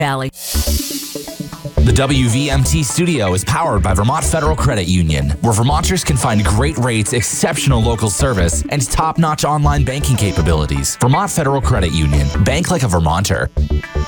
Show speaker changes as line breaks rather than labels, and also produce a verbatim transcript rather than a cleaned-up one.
Valley.
The W V M T studio is powered by Vermont Federal Credit Union, where Vermonters can find great rates, exceptional local service, and top-notch online banking capabilities. Vermont Federal Credit Union. Bank like a Vermonter.